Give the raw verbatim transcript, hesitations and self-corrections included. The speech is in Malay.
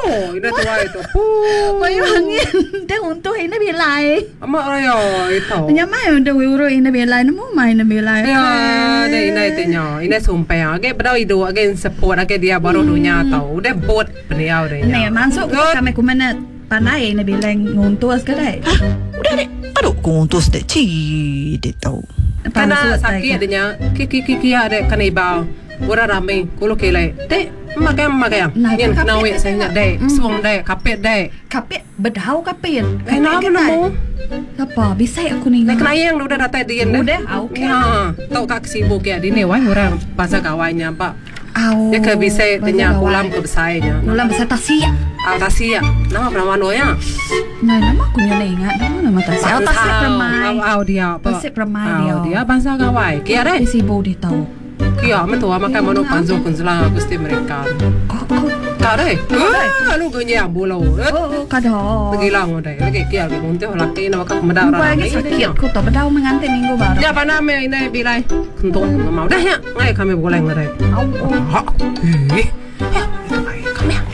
Ina tua itu. Bayu angin. Dia untuk ini bilai. Ama ayo itu. Nyamai untuk euro ini bilai. Nemu main ini bilai. Ya, deh ina itu nya. Ina sumpah. Age bedau itu. Age support. Age dia baru dunia tahu. Udah bot beliau deh. Nih masuk kami kumana panai ini bilai nguntus ke deh. Udah deh. Aduh nguntus deh. Cih deh tahu. Karena sakit adanya. Kiki kiki ada kanibal. Orang ramai. Kalau kelai. Deh. Makan makan. Yang nawe saya ingat deh. Suang deh. Kapet deh. Kapet bedau kapet. Kenapa nemu? Apa bisa aku nih? Nek nayang udah datang dia nih. Udah, oke. Ha, tahu tak sibuk ya di ni wah orang bahasa kawannya pak. Au. Dia ke bisa tanya ulam ke besarnya. Ulam besar tasia. Ah tasia. Nama pernah ya? Nah, nama aku nyonya ingat. Nama nama tasia. Oh, tasia permai. Au au dia apa? Tasia permai dia. Dia bahasa kawai. Kia deh. Sibuk dia tahu. Kia, metua makan mano panzo kunzla gusti mereka. Kok kok kare? Ah, lu genya bulau. Oh, kado. Begilang udah. Lagi kia lagi muntah laki nama kau medar orang. Lagi sakit ku tak bedau mengantin minggu baru. Ya apa nama ini bilai? Kentung mau dah ya. Ngai kami boleh ngadai. Au. Ha. Eh. Kami kami